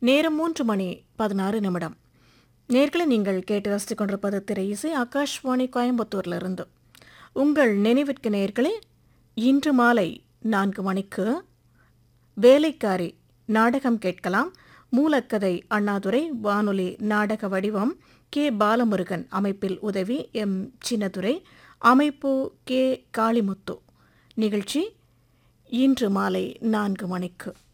நேரம் 3:16. நேர்களை நீங்கள் கேட்டு ரசித்துக் கொண்டிருப்பது திரை இசை ஆகாஷ்வாணி கோயம்புத்தூரிலிருந்து. உங்கள் நினைவிற்கு நேர்களே, இன்று மாலை 4 மணிக்கு வேலைக்காரி நாடகம் கேட்கலாம். மூலக்கதை அண்ணாதுரை, வானொலி நாடக வடிவம் கே. பாலமுருகன், அமைப்பில் உதவி எம். சின்னதுரை, அமைப்பு கே. காளிமுத்து. நிகழ்ச்சி இன்று மாலை 4 மணிக்கு.